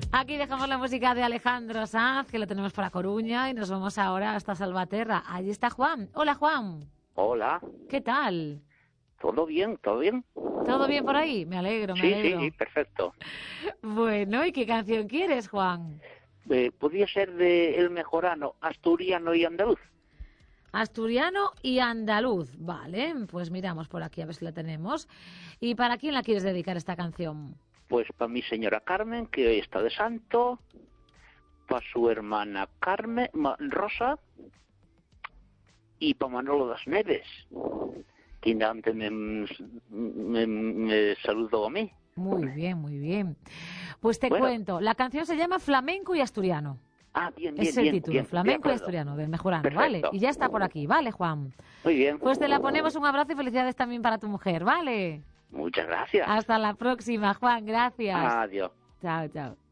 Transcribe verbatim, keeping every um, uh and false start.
Aquí dejamos la música de Alejandro Sanz, que lo tenemos para Coruña, y nos vamos ahora hasta Salvaterra. Allí está Juan. Hola, Juan. Hola. ¿Qué tal? ¿Todo bien? ¿Todo bien? ¿Todo bien por ahí? Me alegro, me sí, alegro. Sí, sí, perfecto. Bueno, ¿y qué canción quieres, Juan? Eh, podría ser de El Mejorano, asturiano y andaluz. Asturiano y andaluz. Vale, pues miramos por aquí a ver si la tenemos. ¿Y para quién la quieres dedicar esta canción? Pues para mi señora Carmen, que hoy está de santo, para su hermana Carmen, Ma, Rosa, y para Manolo das Neves, que antes me, me, me saludó a mí. Muy bien, muy bien. Pues te bueno. cuento, la canción se llama Flamenco y Asturiano. Ah, bien, bien, es el bien, título, bien, Flamenco y Asturiano, del Mejorano, Perfecto. ¿vale? Y ya está por aquí, ¿vale, Juan? Muy bien. Pues te la ponemos, un abrazo y felicidades también para tu mujer, ¿vale? Muchas gracias. Hasta la próxima, Juan, gracias. Adiós. Chao, chao.